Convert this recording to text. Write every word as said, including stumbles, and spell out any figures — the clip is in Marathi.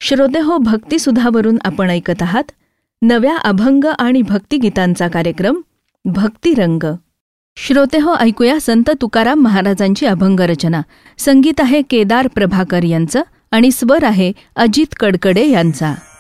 श्रोतेहो, भक्तिसुधावरून आपण ऐकत आहात नव्या अभंग आणि भक्तिगीतांचा कार्यक्रम भक्तिरंग. श्रोतेहो, ऐकूया संत तुकाराम महाराजांची अभंग रचना. संगीत आहे केदार प्रभाकर यांचं आणि स्वर आहे अजित कडकडे यांचा.